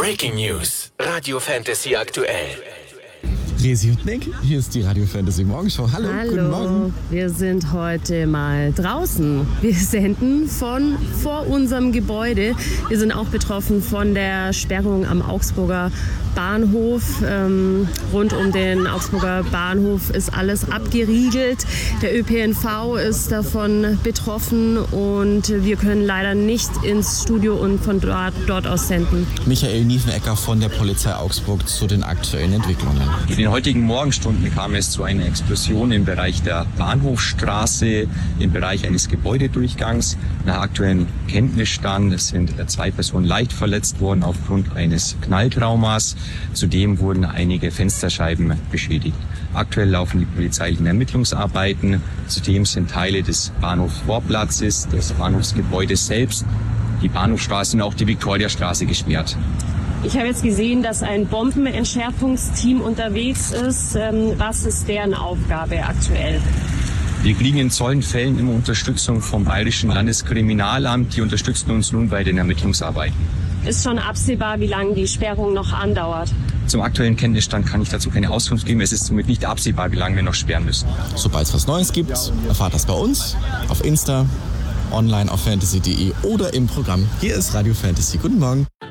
Breaking News. Radio Fantasy aktuell. Resi und Nick, hier ist die Radio Fantasy Morgenshow. Hallo, guten Morgen. Wir sind heute mal draußen. Wir senden von vor unserem Gebäude. Wir sind auch betroffen von der Sperrung am Augsburger Bahnhof. Rund um den Augsburger Bahnhof ist alles abgeriegelt. Der ÖPNV ist davon betroffen und wir können leider nicht ins Studio und von dort aus senden. Michael Niefenecker von der Polizei Augsburg zu den aktuellen Entwicklungen. In den heutigen Morgenstunden kam es zu einer Explosion im Bereich der Bahnhofstraße, im Bereich eines Gebäudedurchgangs. Nach aktuellem Kenntnisstand sind 2 Personen leicht verletzt worden aufgrund eines Knalltraumas. Zudem wurden einige Fensterscheiben beschädigt. Aktuell laufen die polizeilichen Ermittlungsarbeiten. Zudem sind Teile des Bahnhofsvorplatzes, des Bahnhofsgebäudes selbst, die Bahnhofstraße und auch die Viktoriastraße gesperrt. Ich habe jetzt gesehen, dass ein Bombenentschärfungsteam unterwegs ist. Was ist deren Aufgabe aktuell? Wir kriegen in solchen Fällen immer Unterstützung vom Bayerischen Landeskriminalamt. Die unterstützen uns nun bei den Ermittlungsarbeiten. Ist schon absehbar, wie lange die Sperrung noch andauert? Zum aktuellen Kenntnisstand kann ich dazu keine Auskunft geben. Es ist somit nicht absehbar, wie lange wir noch sperren müssen. Sobald es was Neues gibt, erfahrt das bei uns auf Insta, online auf fantasy.de oder im Programm. Hier ist Radio Fantasy. Guten Morgen.